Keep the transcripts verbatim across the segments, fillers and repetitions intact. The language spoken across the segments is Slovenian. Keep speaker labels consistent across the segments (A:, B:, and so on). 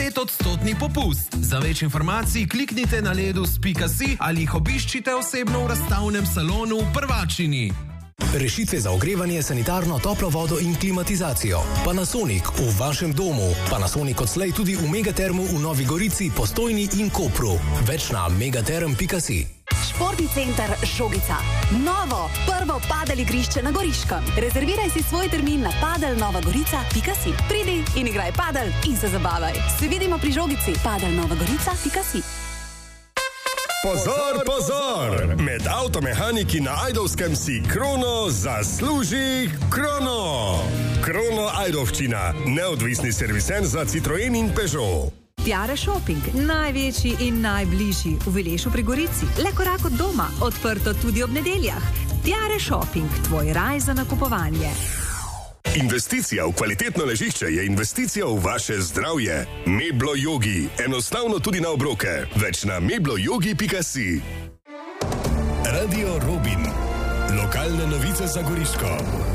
A: petodstotni popust. Za več informacij kliknite na ledus pika si ali jih obiščite osebno v razstavnem salonu v Prvačini.
B: Rešitve za ogrevanje, sanitarno, toplo vodo in klimatizacijo. Panasonic v vašem domu. Panasonic odslej tudi v Megatermu v Novi Gorici, Postojni in Kopru. Več na megaterm pika si.
C: Športni center Žogica. Novo, prvo padel igrišče na Goriškem. Rezerviraj si svoj termin na padel nova gorica pika si. Pridi in igraj padel in se zabavaj. Se vidimo pri Žogici. padel nova gorica pika si.
D: Pozor, pozor! Med avtomehaniki na Ajdovskem si Krono zasluži Krono! Krono Ajdovščina, neodvisni serviser za Citroen in Peugeot.
E: Tiare Shopping, največji in najbližji v Vilešu pri Gorici. Le korak od doma, odprto tudi ob nedeljah. Tiare Shopping, tvoj raj za nakupovanje.
D: Investicija v kvalitetno ležišče je investicija v vaše zdravje. Meblo Yogi. Enostavno tudi na obroke. Več na meblo yogi pika si. Radio Robin. Lokalne novice za Goriško.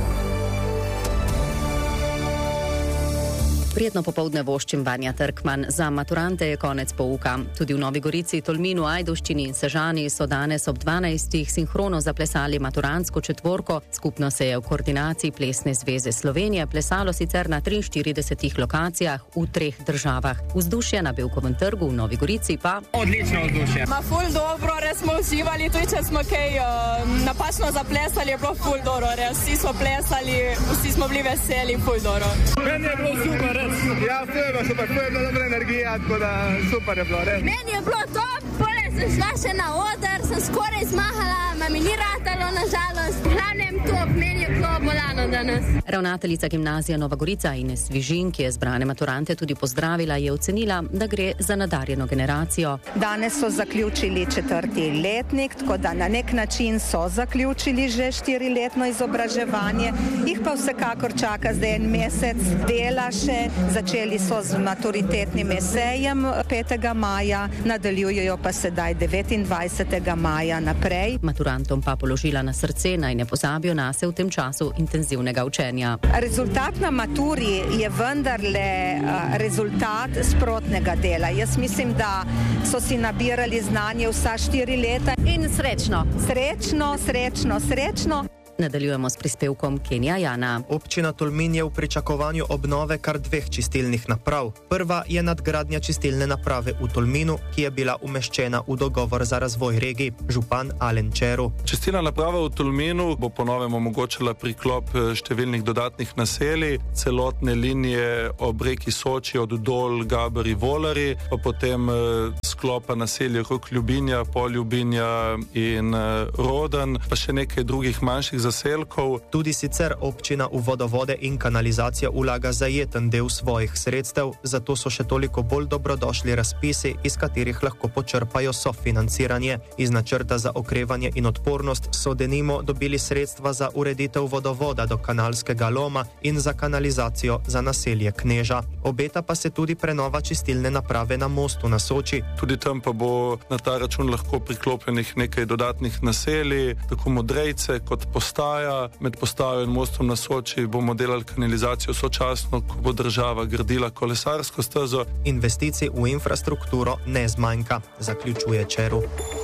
F: Prijetno popoldne voščim Vanja Trkman. Za maturante je konec pouka. Tudi v Novi Gorici, Tolminu, Ajdovščini in Sežani so danes ob dvanajstih sinhrono zaplesali maturantsko četvorko. Skupno se je v koordinaciji Plesne zveze Slovenije plesalo sicer na triinštiridesetih lokacijah v treh državah. Vzdušje na Bevkovem trgu v Novi Gorici pa...
G: Odlično vzdušje. Ma ful dobro, res smo uživali, tudi če smo kaj uh, napačno zaplesali, je bilo ful dobro, res. Vsi smo plesali, vsi smo bili veseli, ful dobro.
H: Meni je bilo super, ja, to je bilo super, to je bila dobra energija, tako da super je bilo, res.
I: Meni je bilo top, poleg sem šla še na oder, sem skoraj zmahala, ma mi ni ratalo, nažalost. Hlavnem top, meni je bilo bolano danes.
F: Ravnateljica gimnazije Nova Gorica Ines Vižin, ki je zbrane maturante tudi pozdravila, je ocenila, da gre za nadarjeno generacijo.
J: Danes so zaključili četrti letnik, tako da na nek način so zaključili že štiriletno izobraževanje. Jih pa vsekakor čaka zdaj en mesec dela še. Začeli so z maturitetnim esejem petega maja, nadaljujejo pa sedaj devetindvajsetega maja naprej.
F: Maturantom pa položila na srce, naj ne pozabijo nase v tem času intenzivnega učenja.
J: Rezultat na maturi je vendarle rezultat sprotnega dela. Jaz mislim, da so si nabirali znanje vsa štiri leta.
F: In srečno.
J: Srečno, srečno, srečno.
F: Nadaljujemo s prispevkom Kenija Jana.
K: Občina Tolmin je v pričakovanju obnove kar dveh čistilnih naprav. Prva je nadgradnja čistilne naprave v Tolminu, ki je bila umeščena v dogovor za razvoj regij. Župan Alen Čeru.
L: Čistilna naprava v Tolminu bo po novem omogočila priklop številnih dodatnih naselij, celotne linije ob reki Soči od Dol, Gabari, Volari, pa potem sklopa naselje Rok Ljubinja, Poljubinja in Rodan, pa še nekaj drugih manjših zaselkov.
K: Tudi sicer občina v vodovode in kanalizacijo vlaga zajeten del svojih sredstev, zato so še toliko bolj dobrodošli razpisi, iz katerih lahko počrpajo sofinanciranje. Iz načrta za okrevanje in odpornost so denimo dobili sredstva za ureditev vodovoda do kanalskega loma in za kanalizacijo za naselje Kneža. Obeta pa se tudi prenova čistilne naprave na mostu na Soči.
L: Tudi tam pa bo na ta račun lahko priklopljenih nekaj dodatnih naselij, tako Modrejce kot postaja. Med postajo in mostom na Soči bomo delali kanalizacijo sočasno, ko bo država gradila kolesarsko stezo.
K: Investicij v infrastrukturo ne zmanjka, zaključuje Čeru.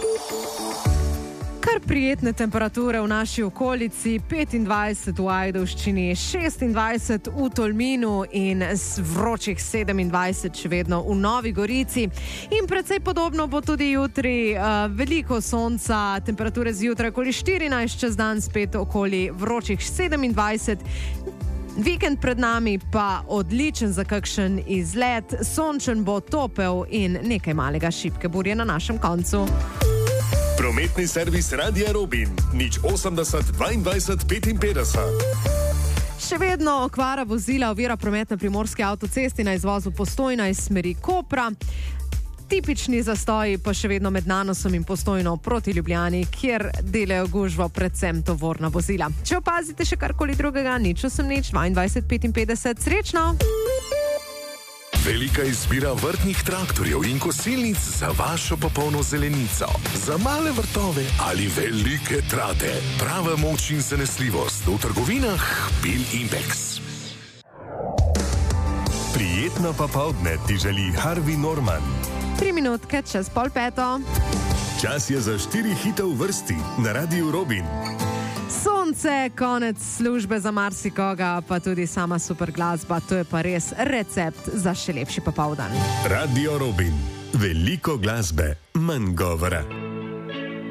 E: Kar prijetne temperature v naši okolici, petindvajset v Ajdovščini, šestindvajset v Tolminu in vročih sedemindvajset še vedno v Novi Gorici. In precej podobno bo tudi jutri, uh, veliko sonca, temperature zjutraj okoli štirinajst, čez dan spet okoli vročih sedemindvajset. Vikend pred nami pa odličen za kakšen izlet, sončen bo, topel in nekaj malega šibke burje na našem koncu.
D: Prometni servis Radia Robin, nič osemdeset dvaindvajset petinpetdeset.
E: Še vedno okvara vozila ovira promet na primorski avtocesti na izvozu Postojna iz smeri Kopra. Tipični zastoji pa še vedno med Nanosom in Postojno proti Ljubljani, kjer delajo gužvo predvsem tovorna vozila. Če opazite še karkoli drugega, nič osem nič dvaindvajset petinpetdeset. Srečno!
D: Velika izbira vrtnih traktorjev in kosilnic za vašo popolno zelenico. Za male vrtove ali velike trate. Prava moč in zanesljivost v trgovinah Bil Impex. Prijetno Prijetno popoldne ti želi Harvey Norman.
E: Tri minutke čez pol peto.
D: Čas je za štiri hite v vrsti na Radiu Robin.
E: Sonce, konec službe za marsikoga, pa tudi sama super glasba, to je pa res recept za še lepši popoldan.
D: Radio Robin. Veliko glasbe, manj govora.